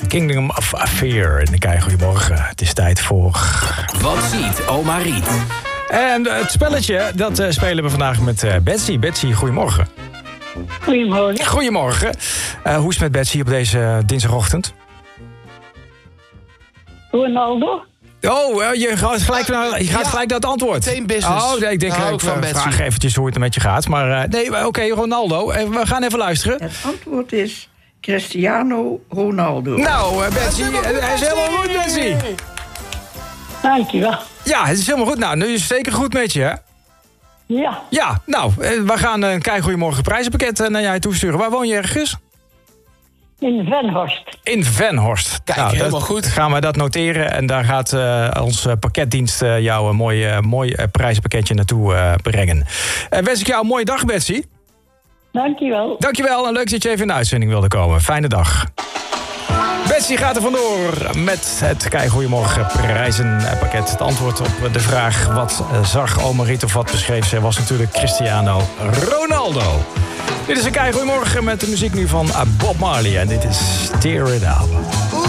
Kingdom of Fear. En kijk, goedemorgen. Het is tijd voor... Wat ziet oma Riet? En het spelletje, dat spelen we vandaag met Betsy. Betsy, goedemorgen. Goedemorgen. Goedemorgen. Hoe is het met Betsy op deze dinsdagochtend? Ronaldo? Oh, je gaat gelijk naar het antwoord. Meteen business. Oh, nee, ik denk, Nou, ik ook van Betsy. vraag eventjes hoe het met je gaat. Maar nee, oké, Ronaldo. We gaan even luisteren. Het antwoord is Cristiano Ronaldo. Nou, Betsy, hij is helemaal goed, Betsy. Dankjewel. Ja, het is helemaal goed. Nou, nu is het zeker goed met je, hè? Ja, Ja, nou, we gaan een Goedemorgen prijzenpakket naar jij toesturen. Waar woon je ergens? in Venhorst. In Venhorst. Kijk, helemaal goed. Gaan we dat noteren en daar gaat onze pakketdienst jou een mooi prijzenpakketje naartoe brengen. Wens ik jou een mooie dag, Betsy. Dankjewel. Dankjewel en leuk dat je even in de uitzending wilde komen. Fijne dag. Betsy gaat er vandoor met het Goedemorgen prijzenpakket. Het antwoord op de vraag wat zag oma Riet of wat beschreef ze was natuurlijk Cristiano Ronaldo. Dit is een Goedemorgen met de muziek nu van Bob Marley en dit is Tear It Up.